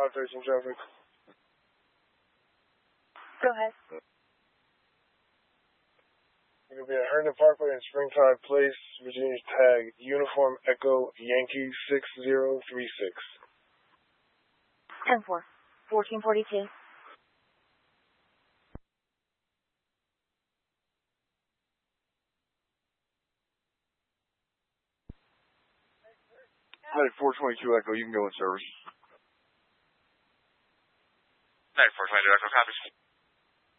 513 traffic. Go ahead. You're going to be at Herndon Parkway and Springtide Place, Virginia, tag Uniform Echo Yankee 6036. 10-4. 1442. United 422 Echo, you can go in service. United 422 Echo, copies.